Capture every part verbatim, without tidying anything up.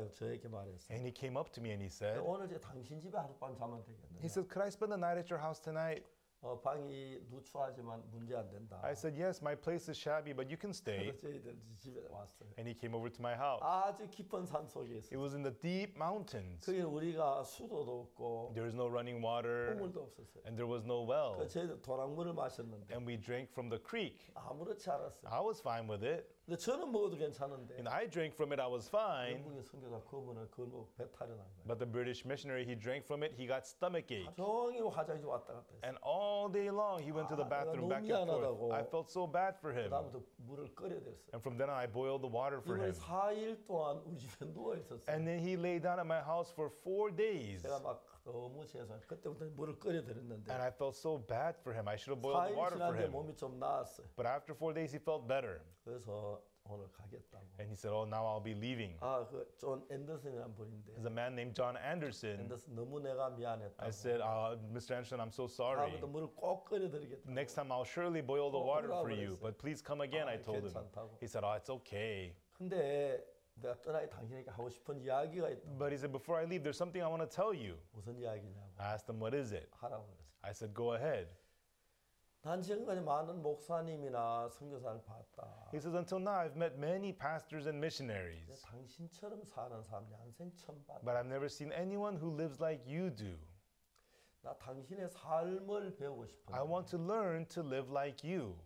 와가지고 저에게 말했어요. And he came up to me and he said, 오늘 이제 당신 집에 하룻밤 자면 he 되겠는데. said, could I spend the night at your house tonight? 어, 방이 누추하지만 문제 안 된다. I said, yes, my place is shabby, but you can stay. 그래서 저희들 집에 왔어요. And he came over to my house. 아주 깊은 산 속에 It 있어요. was in the deep mountains. 거기 우리가 수도도 없고 There was no running water 우물도 없었어요. and there was no 그 well. 저희들 도랑물을 마셨는데 And we drank from the creek. 아무렇지 않았어요. I was fine with it. 근데 저는 먹어도 괜찮은데 And I drank from it, I was fine. 영국의 선교사 그분은 그걸 먹고 배탈이 난 거예요. But the British missionary, he drank from it, he got stomach ache. 종일 화장실 왔다 갔다 했어요. And all day long, he went to the 아, bathroom 내가 back 너무 and forth. 미안하다고. I felt so bad for him. 그다음부터 물을 끓여댔어요. And from then on, I boiled the water for 이걸 him. 사 일 동안 우리 집에 누워 있었어요. And then he lay down at my house for four days. 제가 막 너무 죄송해요. 그때부터 물을 끓여드렸는데 And I felt so bad for him. I should have 사 boiled the 일 water for 지났는데 him. 몸이 좀 나았어요. But after four days, he felt better. 그래서 오늘 가겠다고. And he said, oh, now I'll be leaving. 아, 그 존 앤더슨이라는 분인데 There's a man named John Anderson. 앤더슨 너무 내가 미안했다고. I said, uh, Mister Anderson, I'm so sorry. 다음부터 물을 꼭 끓여드리겠다. Next time, I'll surely boil the Oh, water 뭐라고 for you. 그랬어요? But please come again, 아, I told him. 괜찮다고. He said, oh, it's okay. 근데 내가 떠나기 당신에게 하고 싶은 이야기가 있다. But he said, before I leave, there's something I want to tell you. 무슨 이야기냐고 I asked him, what is it? 하라고 그랬어요. I said, go ahead. 난 지금까지 많은 목사님이나 선교사를 봤다. He says, until now, I've met many pastors and missionaries. 당신처럼 사는 사람 양생 처음 봤다. But I've never seen anyone who lives like you do. 나 당신의 삶을 배우고 싶어. I want to learn to live like you.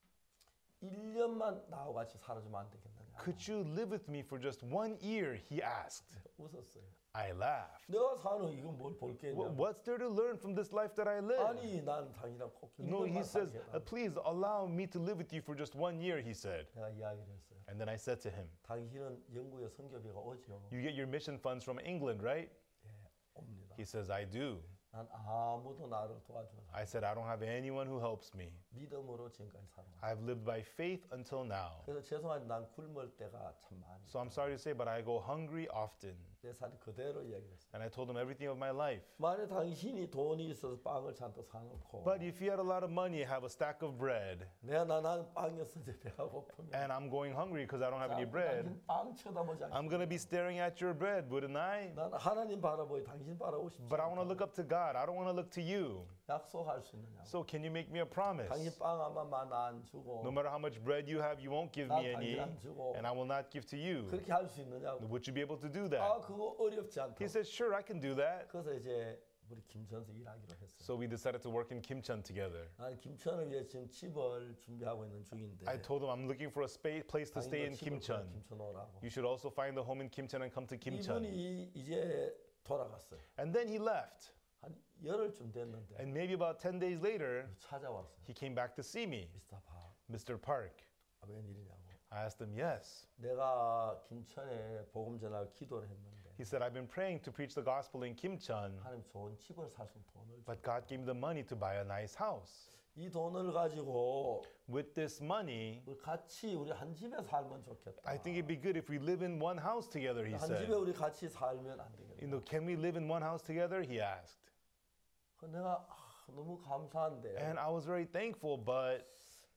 일 년만 나하고 같이 살아주면 안 되겠느냐. Could you live with me for just one year? He asked. 웃었어요. I laughed. 내가 사는 이건 뭘 볼게. Wh- What's there to learn from this life that I live? 아니 난 당신이랑 꼭 No, he 이것만 says, 살게 uh, 해달라. please allow me to live with you for just one year, he said. 내가 이야기를 했어요. And then I said to him, 당신은 영국의 선교비가 오죠. you get your mission funds from England, right? 예, 옵니다. He says, I do. 난 아무도 나를 도와주지 않아. I said, I don't have anyone who helps me. 믿음으로 지금까지 살아왔어. I've lived by faith until now. 그래서 죄송하지 난 굶을 때가 참 많이. So I'm sorry to say, but I go hungry often. 내 삶 그대로 이야기했어. And I told him everything of my life. 만약 당신이 돈이 있어서 빵을 잔뜩 사놓고 But if you had a lot of money, have a stack of bread, 내가 나 나는 빵이었는데 배가 고프면 and I'm going hungry because I don't have any bread, 당신 빵 쳐다보지 않겠어. I'm going to be staring at your bread, wouldn't I? 난 하나님 바라보고 당신 바라보고 싶지 But I want to 않다. look up to God. I don't want to look to you. 약속할 수 있느냐고. So can you make me a promise? 당신 빵 아마 나안 주고 No matter how much bread you have, you won't give me any, 당신 안 주고. and I will not give to you. 그렇게 할 수 있느냐고. Would you be able to do 아 that? 그거 어렵지 않다. He said, sure, I can do that. 그래서 이제 우리 김천에서 일하기로 했어요. So we decided to work in Kimcheon together. 나는 김천을 위해 지금 집을 준비하고 있는 중인데. I told him I'm looking for a space, place to stay in 당신도 집을 Kimcheon. 김천 오라고. You should also find a home in Kimcheon and come to Kimcheon. 이분이 이제 돌아갔어요. And then he left. 한 열흘쯤 됐는데 And maybe about ten days later, 찾아왔어요. he came back to see me. 미스터 박, Mister Park. 아, 웬일이냐고. I asked him, yes. 내가 김천에 복음 전할 기도를 했는데 He said, I've been praying to preach the gospel in Kimcheon, 하나님 좋은 집을 살 수 있는 돈을 줘. but God gave me the money to buy a nice house. 이 돈을 가지고 With this money, 우리 같이 우리 한 집에 살면 좋겠다. I think it'd be good if we live in one house together, he 한 집에 said. 우리 같이 살면 안 되겠다. You know, can we live in one house together? He asked. 그 내가 아, 너무 감사한데 And I was very thankful, but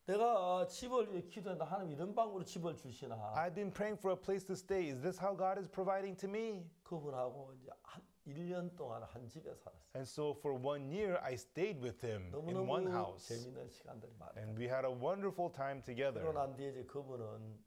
내가 집을 위해 기도했는데 하나님 이런 방으로 집을 주시나. I've been praying for a place to stay. Is this how God is providing to me? 그분하고 이제 한 일 년 동안 한 집에 살았어요. And so for one year, I stayed with him in one 너무너무 house. 재미있는 시간들이 많아요. And we had a wonderful time 그러고 together. 난 뒤에 이제 그분은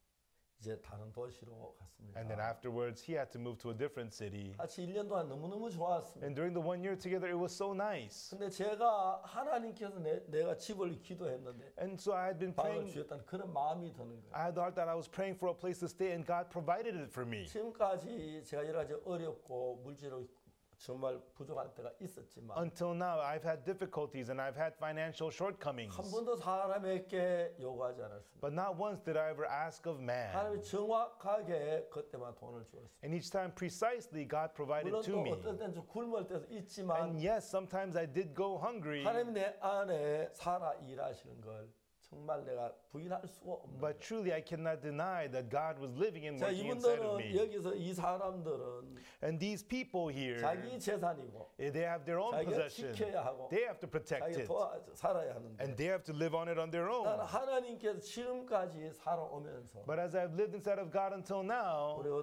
이제 다른 도시로 갔습니다. And then afterwards, he had to move to a different city. 같이 일 년 동안 너무너무 좋았습니다. And during the one year together, it was so nice. 근데 제가 하나님께서 내, 내가 집을 기도했는데 And so I had been 방을 praying. 주셨다는 그런 마음이 드는 거예요. I thought that I was praying for a place to stay, and God provided it for me. 지금까지 제가 여러 가지 어렵고 물질로 정말 부족할 때가 있었지만 Until now, I've had difficulties and I've had financial shortcomings. 한 번도 사람에게 요구하지 않았습니다. But not once did I ever ask of man. 하나님이 정확하게 그때만 돈을 주었어요. And each time, precisely, God provided 물론 to 또 me. 어떤 때는 좀 굶을 때도 있지만 And yes, sometimes I did go hungry. 하나님이 내 안에 살아 일하시는 걸 정말 내가 부인할 수가 없는 But 거예요. truly, I cannot deny that God was living and 자, working inside of 이분들은 me. 여기서 이 사람들은 And these people here, 자기 재산이고 they have their own 자기가 possession. 지켜야 하고 They have to protect 자기가 it. 도와 살아야 하는데 And they have to live on it on their 나는 own. 하나님께서 지금까지 살아오면서 But as I've lived inside of God until now, 우리